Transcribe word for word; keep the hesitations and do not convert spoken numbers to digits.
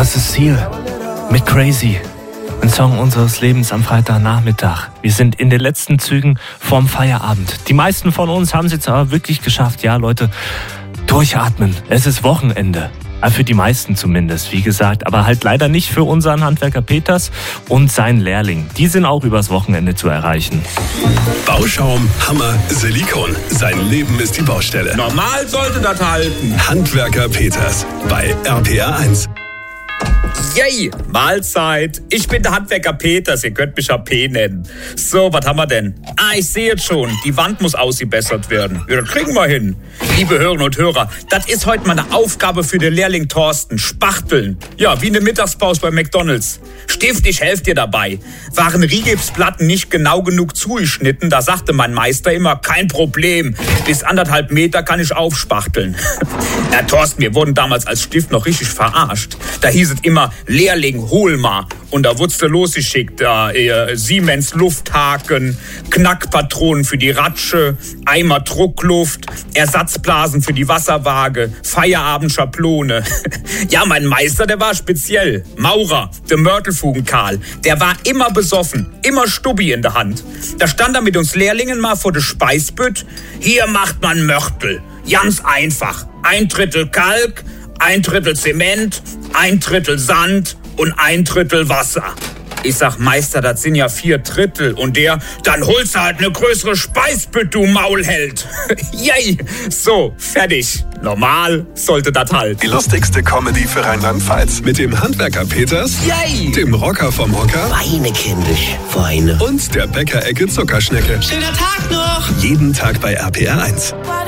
Das ist Seal mit Crazy. Ein Song unseres Lebens am Freitagnachmittag. Wir sind in den letzten Zügen vorm Feierabend. Die meisten von uns haben es jetzt aber wirklich geschafft. Ja, Leute, durchatmen. Es ist Wochenende. Für die meisten zumindest, wie gesagt. Aber halt leider nicht für unseren Handwerker Peters und seinen Lehrling. Die sind auch übers Wochenende zu erreichen. Bauschaum, Hammer, Silikon. Sein Leben ist die Baustelle. Normal sollte das halten. Handwerker Peters bei R P R eins. Yay, Mahlzeit. Ich bin der Handwerker Peters, ihr könnt mich ja P nennen. So, was haben wir denn? Ah, ich sehe jetzt schon, die Wand muss ausgebessert werden. Ja, das kriegen wir hin. Liebe Hörerinnen und Hörer, das ist heute mal eine Aufgabe für den Lehrling Thorsten. Spachteln. Ja, wie eine Mittagspause bei McDonald's. Stift, ich helfe dir dabei. Waren Rigipsplatten nicht genau genug zugeschnitten, da sagte mein Meister immer, kein Problem. Bis anderthalb Meter kann ich aufspachteln. Ja, Thorsten, wir wurden damals als Stift noch richtig verarscht. Da hieß es immer, Lehrling, hol mal. Und da wurdest du losgeschickt. Da, äh, Siemens Lufthaken, Knackpatronen für die Ratsche, Eimer Druckluft, Ersatzblasen für die Wasserwaage, Feierabendschablone. Ja, mein Meister, der war speziell. Maurer, der Mörtelfugen-Karl. Der war immer besoffen, immer Stubbi in der Hand. Da stand er mit uns Lehrlingen mal vor der Speisbütt. Hier macht man Mörtel. Ganz einfach. Ein Drittel Kalk, ein Drittel Zement, ein Drittel Sand und ein Drittel Wasser. Ich sag, Meister, das sind ja vier Drittel. Und der, dann holst du halt eine größere Speisbütte, du Maulheld. Yay! So, fertig. Normal sollte das halt. Die lustigste Comedy für Rheinland-Pfalz. Mit dem Handwerker Peters, Yay! Dem Rocker vom Hocker Weine, kindisch, Weine. und der Bäckerecke Zuckerschnecke. Schöner Tag noch! Jeden Tag bei R P R eins.